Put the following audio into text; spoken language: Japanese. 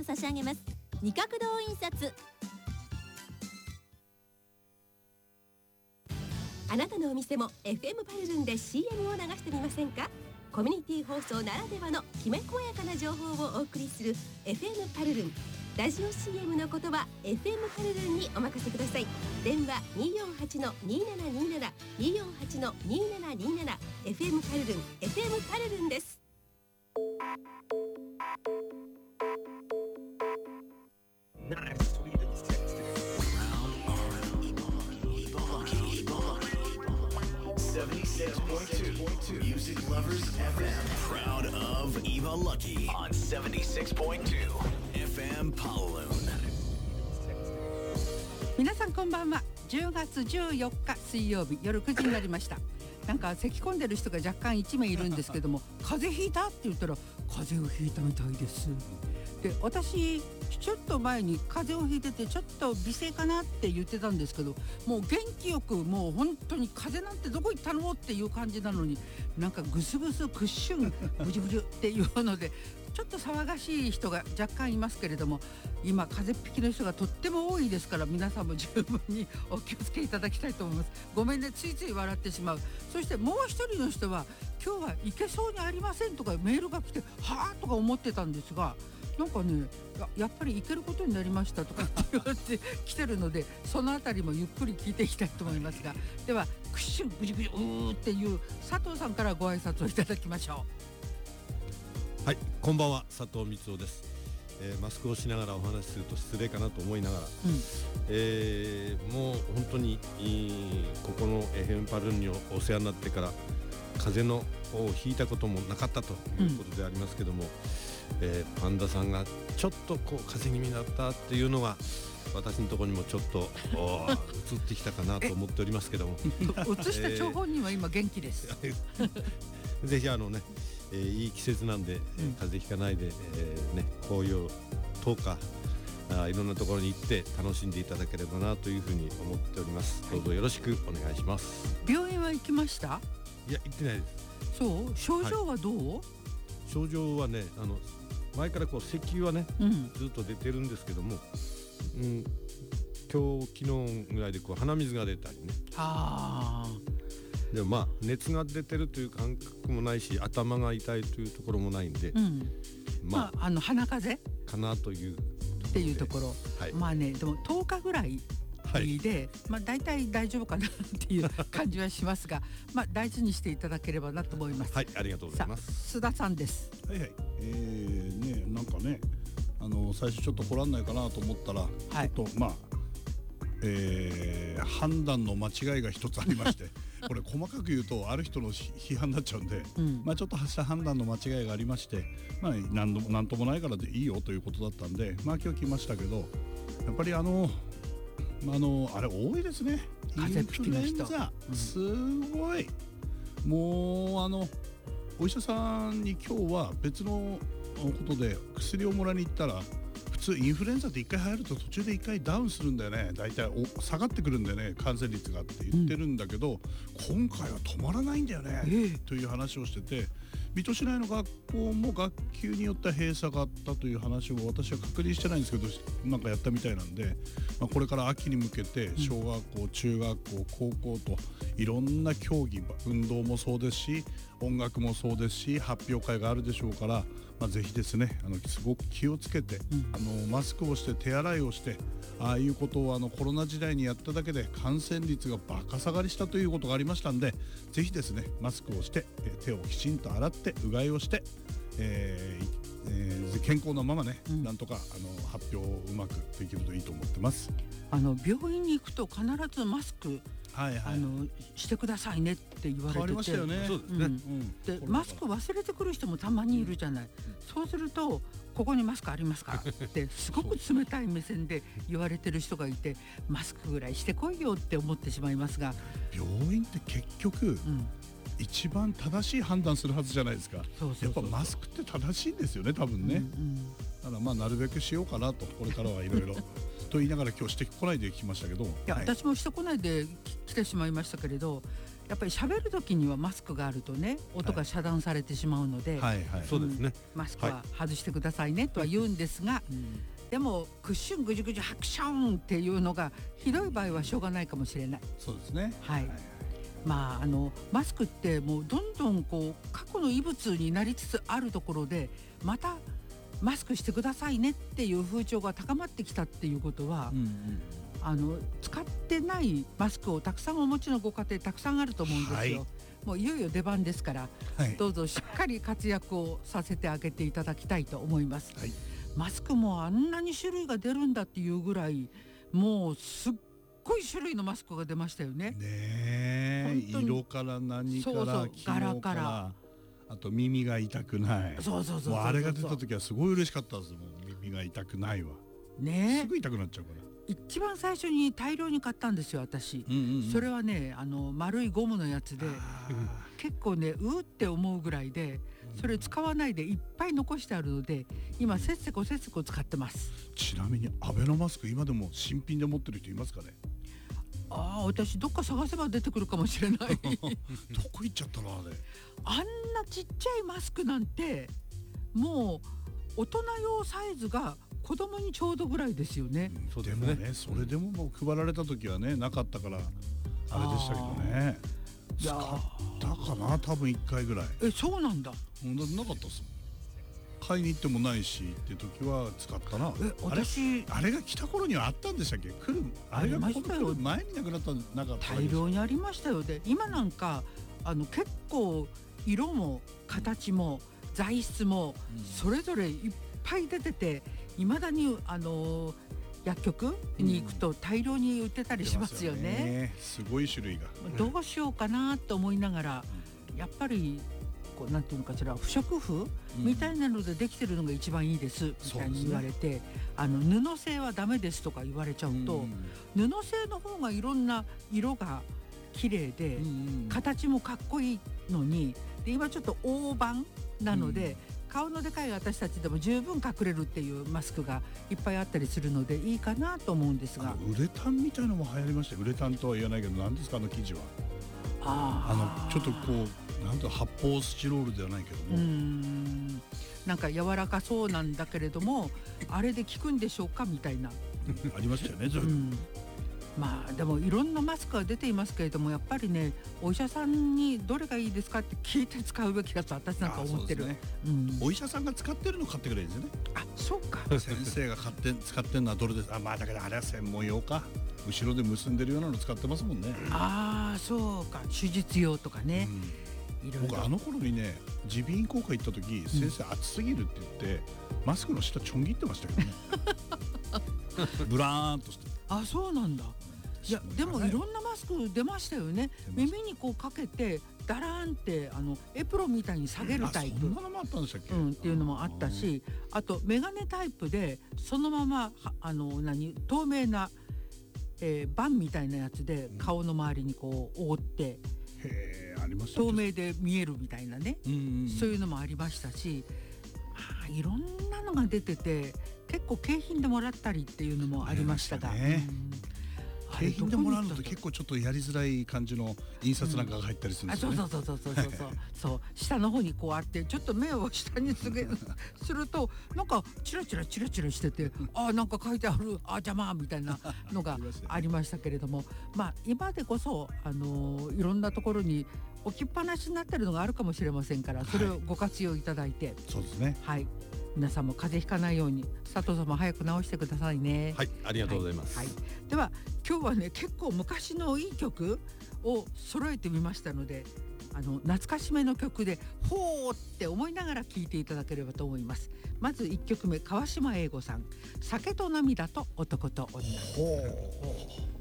差し上げます。二角堂印刷。 あなたのお店も FM パルルンで CM を流してみませんか？コミュニティ放送ならではのきめ細やかな情報をお送りする FM パルルン。ラジオ CM のことは FM パルルンにお任せください。電話 248-2727 248-2727 FM パルルン FM パルルンです。 76.2 Music Lovers FM. Proud of Eva Lucky on 76.2 FM Paloon. 皆さんこんばんは。10月14日水曜日夜9時になりました。なんか咳込んでる人が若干1名いるんですけども風邪ひいたって言ったら風邪をひいたみたいです。で、私ちょっと前に風邪をひいててちょっと微声かなって言ってたんですけど、もう元気よくもう本当に風邪なんてどこ行ったのっていう感じなのに、なんかグスグスクッシュンブジュブジュっていうのでちょっと騒がしい人が若干いますけれども、今風邪っ引きの人がとっても多いですから、皆さんも十分にお気をつけいただきたいと思います。ごめんね、ついつい笑ってしまう。そしてもう一人の人は今日は行けそうにありませんとかメールが来てはぁとか思ってたんですが、なんかね、やっぱり行けることになりましたとかって言われて来てるので、そのあたりもゆっくり聞いていきたいと思いますが、ではクッシュンブジブジうーっていう佐藤さんからご挨拶をいただきましょう。はい、こんばんは、佐藤光雄です。マスクをしながらお話しすると失礼かなと思いながら、もう本当にここのFMパルルンにお世話になってから風邪をひいたこともなかったということでありますけども、パンダさんがちょっとこう風邪気味だったっていうのが私のところにもちょっと移ってきたかなと思っておりますけども移した張本人は今元気ですぜひいい季節なんで、風邪ひかないで、紅葉10日いろんなところに行って楽しんでいただければなというふうに思っております。どうぞよろしくお願いします。 病院は行きました？ いや、行ってないです。 そう、症状はどう？ 症状はね、前からこう咳はね、ずっと出てるんですけども、今日昨日ぐらいでこう鼻水が出たりね。でもまあ熱が出てるという感覚もないし、頭が痛いというところもないんで、 まあ鼻風邪かなというっていうところ、まあね、でも10日ぐらいで、まあ大体大丈夫かなっていう感じはしますが、まあ大事にしていただければなと思います。 はい、ありがとうございます。 須田さんです。 はいはい、ね、なんかね、最初ちょっと来らんないかなと思ったら、ちょっとまあ、判断の間違いが一つありましてこれ細かく言うとある人の批判になっちゃうんで、まあちょっとした判断の間違いがありまして、まあなんともないからでいいよということだったんで、まあ今日来ましたけど、やっぱりあれ多いですね。 風邪ひきの人、 すごい。もうお医者さんに今日は別のことで薬をもらいに行ったら、普通インフルエンザって1回入ると途中で1回ダウンするんだよね。だいたい下がってくるんだよね、感染率がって言ってるんだけど、今回は止まらないんだよね、という話をしてて、水戸市内の学校も学級によっては閉鎖があったという話を私は確認してないんですけど、なんかやったみたいなんで、これから秋に向けて小学校、中学校、高校といろんな競技、運動もそうですし音楽もそうですし発表会があるでしょうから、ぜひですね、すごく気をつけて、マスクをして手洗いをして、ああいうことをコロナ時代にやっただけで感染率がバカ下がりしたということがありましたんで、ぜひですねマスクをして、手をきちんと洗ってうがいをして、健康なままね、なんとか発表をうまくできるといいと思ってます。 病院に行くと必ずマスクしてくださいねって言われてて、 変わりましたよね。そうですね。 でマスク忘れてくる人もたまにいるじゃない。そうするとここにマスクありますかってすごく冷たい目線で言われてる人がいて、マスクぐらいしてこいよって思ってしまいますが、 病院って結局、一番正しい判断するはずじゃないですか。やっぱマスクって正しいんですよね、多分ね。だからなるべくしようかなと、これからはいろいろと言いながら今日してこないで来ましたけど、 私もしてこないで来てしまいましたけれど、 やっぱり喋る時にはマスクがあるとね音が遮断されてしまうので、 はいはい、 そうですね。 マスクは外してくださいねとは言うんですが、でもクッションぐじゅぐじゅハクションっていうのがひどい場合はしょうがないかもしれない。 そうですね。 はいまあマスクってもうどんどんこう過去の遺物になりつつあるところでまたマスクしてくださいねっていう風潮が高まってきたっていうことは、使ってないマスクをたくさんお持ちのご家庭たくさんあると思うんですよ、もういよいよ出番ですから、どうぞしっかり活躍をさせてあげていただきたいと思います、マスクもあんなに種類が出るんだっていうぐらいもうすっごい種類のマスクが出ましたよね。 ねえ、色から何から機能からあと耳が痛くない。もうあれが出た時はすごい嬉しかったです。もう耳が痛くないわね、すぐ痛くなっちゃうから。 一番最初に大量に買ったんですよ私、それはね丸いゴムのやつで結構ねって思うぐらいで、それ使わないでいっぱい残してあるので今せっせこ使ってます。 ちなみにアベノマスク今でも新品で持ってる人いますかね？ 私どっか探せば出てくるかもしれないどこ行っちゃったのあれ。 あんなちっちゃいマスクなんてもう大人用サイズが子供にちょうどぐらいですよね、 でもねそれでももう配られた時はねなかったからあれでしたけどね。使ったかな多分1回ぐらい。 そうなんだ。 なかったっすもん。買いに行ってもないしって時は使ったな。 私あれが来た頃にはあったんでしたっけ？あれが来る前になくなったなかった。 大量にありましたよ。で今なんか結構色も形も材質もそれぞれいっぱい出てて、いまだに薬局に行くと大量に売ってたりしますよね。 すごい種類が。 どうしようかなと思いながら、やっぱりなんていうのかしら不織布みたいなのでできてるのが一番いいですみたいに言われて、布製はダメですとか言われちゃうと、布製の方がいろんな色が綺麗で形もかっこいいのに、で今ちょっと大判なので、顔のでかい私たちでも十分隠れるっていうマスクがいっぱいあったりするのでいいかなと思うんですが、 ウレタンみたいのも流行りましたよ。ウレタンとは言わないけど何ですか生地は。ちょっとこうなんと発泡スチロールではないけども、 なんか柔らかそうなんだけれどもあれで効くんでしょうかみたいなありましたよね。 まあでもいろんなマスクが出ていますけれども、やっぱりねお医者さんにどれがいいですかって聞いて使うべきだと私なんか思ってる。 お医者さんが使ってるの買ってくれるんですよね。 そうか。 先生が使ってるのはどれです。だけどあれは専門用か。後ろで結んでるようなの使ってますもんね。 そうか。手術用とかね。 僕頃にね耳鼻咽喉科行った時、先生暑すぎるって言ってマスクの下ちょん切ってましたけどねブラーンとして。 そうなんだ。いやでもいろんなマスク出ましたよね。耳にこうかけてダラーンってエプロンみたいに下げるタイプ、 そんなのもあったんでしたっけ？ っていうのもあったし、あとメガネタイプでそのまま透明な、バンみたいなやつで顔の周りにこう覆って透明で見えるみたいなね、そういうのもありましたし、いろんなのが出てて結構景品でもらったりっていうのもありましたが、 景品でもらうのと結構ちょっとやりづらい感じの印刷なんかが入ったりするんですよね。 そう下の方にこうあってちょっと目を下にするとなんかチラチラしててなんか書いてある邪魔みたいなのがありましたけれども、今でこそいろんなところに置きっぱなしになってるのがあるかもしれませんから、それをご活用いただいて、 そうですね。 皆さんも風邪ひかないように佐藤さんも早く治してくださいね。 ありがとうございます。 では今日はね結構昔のいい曲を揃えてみましたので、懐かしめの曲でほーって思いながら聴いていただければと思います。まず1曲目、川島英吾さん、酒と涙と男と女。